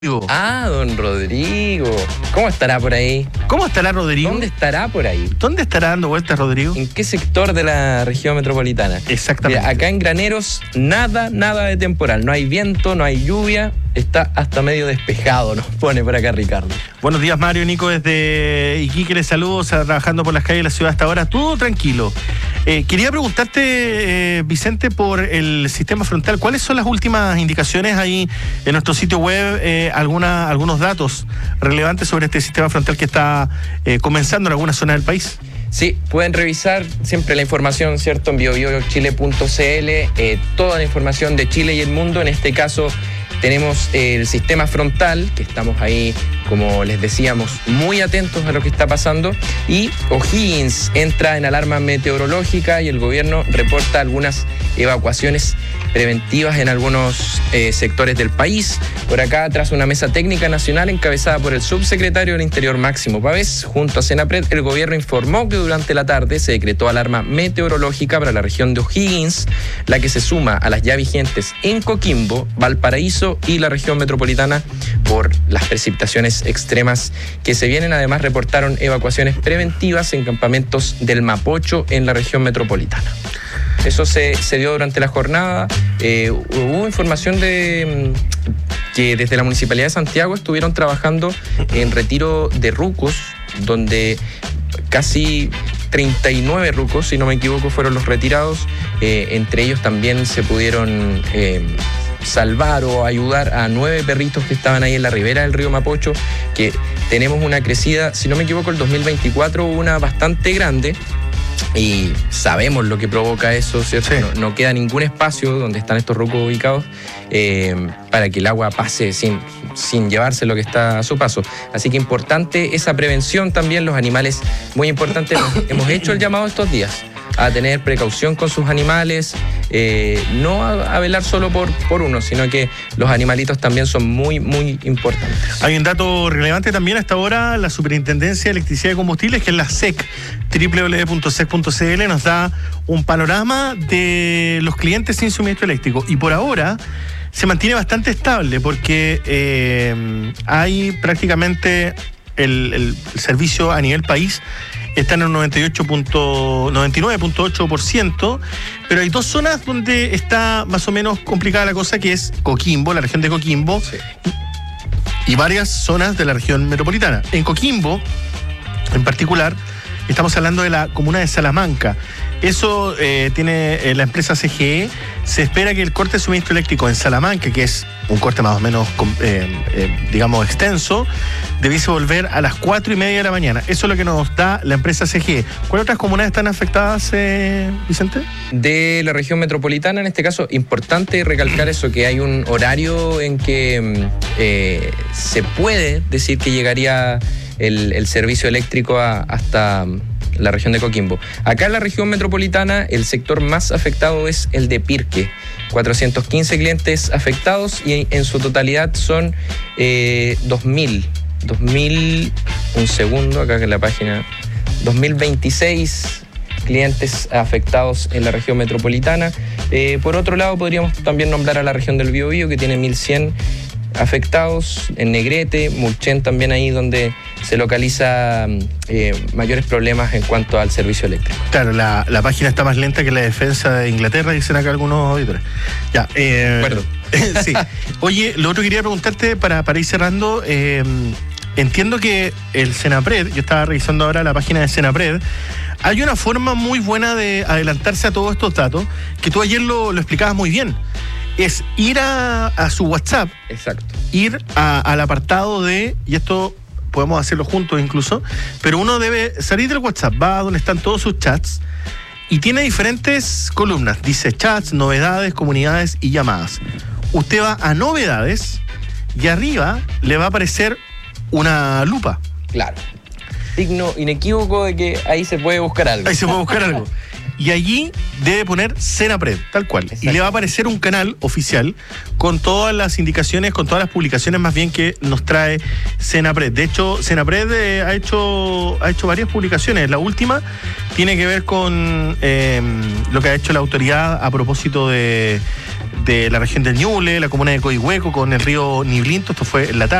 Don Rodrigo. ¿Cómo estará por ahí? ¿Cómo estará Rodrigo? ¿Dónde estará por ahí? ¿Dónde estará dando vueltas Rodrigo? ¿En qué sector de la región metropolitana? Exactamente. Mira, acá en Graneros, nada de temporal. No hay viento, no hay lluvia. Está hasta medio despejado, nos pone por acá Ricardo. Buenos días, Mario, Nico, desde Iquique, les saludo, trabajando por las calles de la ciudad hasta ahora, todo tranquilo. Quería preguntarte, Vicente, por el sistema frontal. ¿Cuáles son las últimas indicaciones ahí en nuestro sitio web? Algunos datos relevantes sobre este sistema frontal que está comenzando en alguna zona del país. Sí, pueden revisar siempre la información, ¿cierto? En biobiochile.cl, toda la información de Chile y el mundo. En este caso tenemos el sistema frontal, que estamos ahí, como les decíamos, muy atentos a lo que está pasando. Y O'Higgins entra en alarma meteorológica y el gobierno reporta algunas evacuaciones preventivas en algunos sectores del país. Por acá, tras una mesa técnica nacional encabezada por el subsecretario del Interior, Máximo Pavés, junto a Senapred, el gobierno informó que durante la tarde se decretó alarma meteorológica para la región de O'Higgins, la que se suma a las ya vigentes en Coquimbo, Valparaíso y la región metropolitana por las precipitaciones extremas que se vienen. Además, reportaron evacuaciones preventivas en campamentos del Mapocho en la región metropolitana. Eso se dio durante la jornada. Hubo información de que desde la Municipalidad de Santiago estuvieron trabajando en retiro de rucos, donde casi 39 rucos, si no me equivoco, fueron los retirados. Entre ellos también se pudieron salvar o ayudar a 9 perritos que estaban ahí en la ribera del río Mapocho, que tenemos una crecida, si no me equivoco, el 2024 hubo una bastante grande. Y sabemos lo que provoca eso, ¿cierto? Sí. No queda ningún espacio donde están estos rucos ubicados para que el agua pase sin llevarse lo que está a su paso. Así que importante esa prevención también, los animales, muy importante. Hemos hecho el llamado estos días a tener precaución con sus animales, no a velar solo por uno, sino que los animalitos también son muy importantes. Hay un dato relevante también hasta ahora, la Superintendencia de Electricidad y Combustibles, que es la SEC, www.sec.cl, nos da un panorama de los clientes sin suministro eléctrico. Y por ahora se mantiene bastante estable porque hay prácticamente el servicio a nivel país está en el 99.8%, pero hay dos zonas donde está más o menos complicada la cosa, que es Coquimbo, la región de Coquimbo, sí, y varias zonas de la región metropolitana. En Coquimbo, en particular, estamos hablando de la comuna de Salamanca. Eso tiene la empresa CGE. Se espera que el corte de suministro eléctrico en Salamanca, que es un corte más o menos, digamos, extenso, debiese volver a las 4:30 de la mañana. Eso es lo que nos da la empresa CGE. ¿Cuáles otras comunidades están afectadas, Vicente? De la región metropolitana, en este caso, importante recalcar eso, que hay un horario en que se puede decir que llegaría el servicio eléctrico hasta la región de Coquimbo. Acá en la región metropolitana, el sector más afectado es el de Pirque. 415 clientes afectados y en su totalidad son 2.000, un segundo, acá en la página, 2.026 clientes afectados en la región metropolitana. Por otro lado, podríamos también nombrar a la región del Biobío, que tiene 1.100 afectados, en Negrete, Mulchen también ahí donde se localiza mayores problemas en cuanto al servicio eléctrico. Claro, la página está más lenta que la defensa de Inglaterra, dicen acá algunos auditores. Ya, de acuerdo. Sí. Oye, lo otro que quería preguntarte para ir cerrando, entiendo que el Senapred, yo estaba revisando ahora la página de Senapred, hay una forma muy buena de adelantarse a todos estos datos, que tú ayer lo explicabas muy bien. Es ir a su WhatsApp. Exacto. Ir al apartado de, y esto podemos hacerlo juntos incluso, pero uno debe salir del WhatsApp, va a donde están todos sus chats y tiene diferentes columnas. Dice chats, novedades, comunidades y llamadas. Usted va a novedades y arriba le va a aparecer una lupa. Claro. Signo inequívoco de que ahí se puede buscar algo. Ahí se puede buscar algo. Y allí debe poner Senapred, tal cual. Exacto. Y le va a aparecer un canal oficial con todas las indicaciones, con todas las publicaciones más bien que nos trae Senapred. De hecho, Senapred ha hecho varias publicaciones. La última tiene que ver con lo que ha hecho la autoridad a propósito de de la región del Ñuble, la comuna de Coihueco con el río Niblinto, esto fue en la tarde.